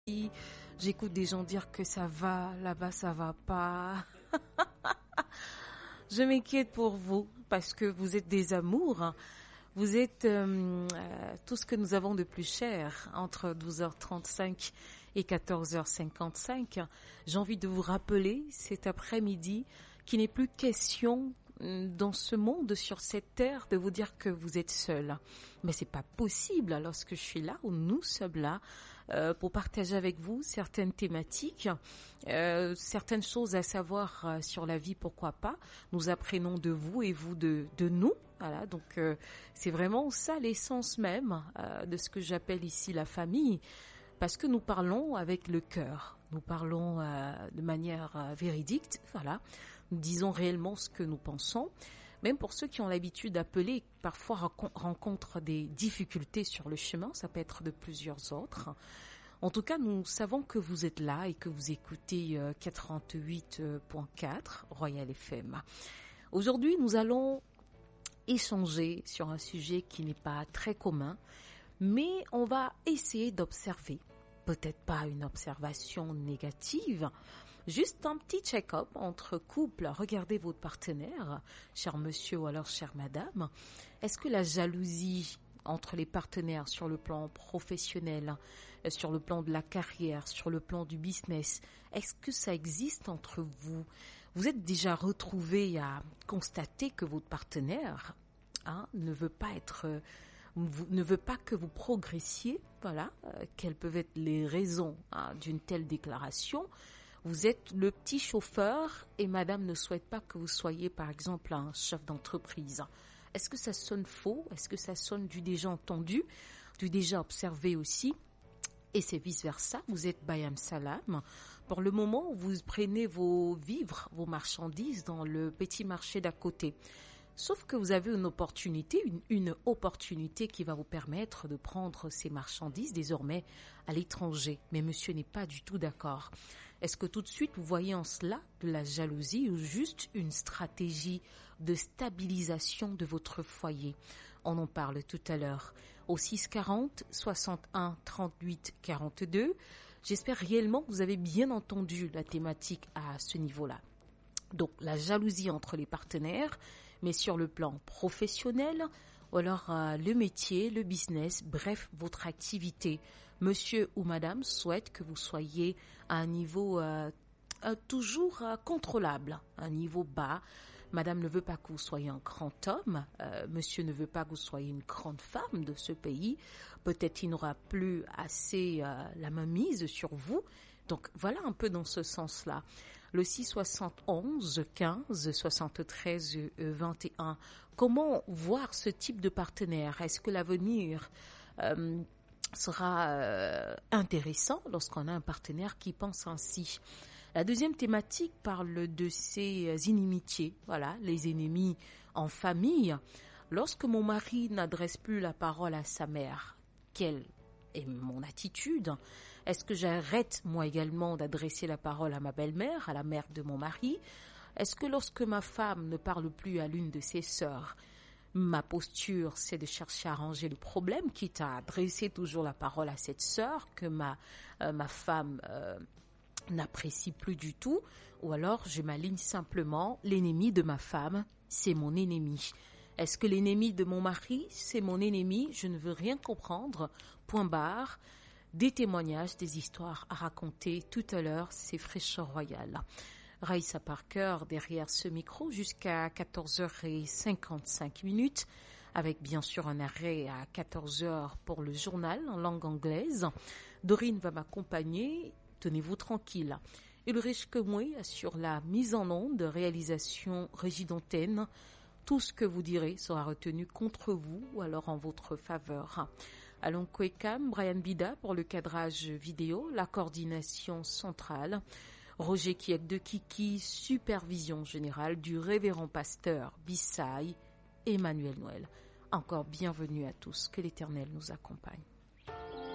J'écoute des gens dire que ça va, là-bas ça va pas. Je m'inquiète pour vous parce que vous êtes des amours. Vous êtes tout ce que nous avons de plus cher entre 12h35 et 14h55. J'ai envie de vous rappeler cet après-midi qu'il n'est plus question dans ce monde, sur cette terre, de vous dire que vous êtes seul. Mais c'est pas possible lorsque je suis là, ou nous sommes là, pour partager avec vous certaines thématiques, certaines choses à savoir sur la vie, pourquoi pas. Nous apprenons de vous et vous de nous. Voilà, donc c'est vraiment ça l'essence même de ce que j'appelle ici la famille, parce que nous parlons avec le cœur, nous parlons de manière véridique, voilà, nous disons réellement ce que nous pensons, même pour ceux qui ont l'habitude d'appeler, parfois rencontrent des difficultés sur le chemin, ça peut être de plusieurs autres. En tout cas, nous savons que vous êtes là et que vous écoutez 88.4 Royal FM. Aujourd'hui, nous allons échanger sur un sujet qui n'est pas très commun, mais on va essayer d'observer, peut-être pas une observation négative, juste un petit check-up entre couples. Regardez votre partenaire, cher monsieur ou alors chère madame. Est-ce que la jalousie entre les partenaires sur le plan professionnel, sur le plan de la carrière, sur le plan du business, est-ce que ça existe entre vous? Vous êtes déjà retrouvé à constater que votre partenaire ne veut pas que vous progressiez, voilà, quelles peuvent être les raisons d'une telle déclaration. Vous êtes le petit chauffeur et madame ne souhaite pas que vous soyez par exemple un chef d'entreprise. Est-ce que ça sonne faux? Est-ce que ça sonne du déjà entendu, du déjà observé aussi? Et c'est vice-versa, vous êtes Bayam Salam. Pour le moment, vous prenez vos vivres, vos marchandises dans le petit marché d'à côté. Sauf que vous avez une opportunité qui va vous permettre de prendre ces marchandises désormais à l'étranger. Mais monsieur n'est pas du tout d'accord. Est-ce que tout de suite vous voyez en cela de la jalousie ou juste une stratégie de stabilisation de votre foyer? On en parle tout à l'heure au 640 61 38 42. J'espère réellement que vous avez bien entendu la thématique à ce niveau-là. Donc la jalousie entre les partenaires, mais sur le plan professionnel, ou alors le métier, le business, bref, votre activité. Monsieur ou madame souhaite que vous soyez à un niveau toujours contrôlable, un niveau bas. Madame ne veut pas que vous soyez un grand homme, monsieur ne veut pas que vous soyez une grande femme de ce pays. Peut-être il n'aura plus assez la main mise sur vous. Donc voilà un peu dans ce sens-là. Le 671 15 73 21. Comment voir ce type de partenaire? Est-ce que l'avenir sera intéressant lorsqu'on a un partenaire qui pense ainsi? La deuxième thématique parle de ces inimitiés, voilà, les ennemis en famille. Lorsque mon mari n'adresse plus la parole à sa mère, quelle est mon attitude? Est-ce que j'arrête moi également d'adresser la parole à ma belle-mère, à la mère de mon mari? Est-ce que lorsque ma femme ne parle plus à l'une de ses sœurs, ma posture c'est de chercher à arranger le problème, quitte à adresser toujours la parole à cette sœur que ma femme n'apprécie plus du tout, ou alors je m'aligne simplement, l'ennemi de ma femme, c'est mon ennemi. Est-ce que l'ennemi de mon mari, c'est mon ennemi? Je ne veux rien comprendre. Point barre. Des témoignages, des histoires à raconter tout à l'heure, c'est Fraîcheur Royale. Raïssa Parker derrière ce micro jusqu'à 14h55, avec bien sûr un arrêt à 14h pour le journal en langue anglaise. Dorine va m'accompagner, tenez-vous tranquille. Ulrich Kemoué assure la mise en onde, réalisation Régie d'antenne. Tout ce que vous direz sera retenu contre vous ou alors en votre faveur. Alon Kwekam, Brian Bida pour le cadrage vidéo, la coordination centrale, Roger Kiek de Kiki, supervision générale du révérend pasteur Bissaï, Emmanuel Noël. Encore bienvenue à tous, que l'Éternel nous accompagne.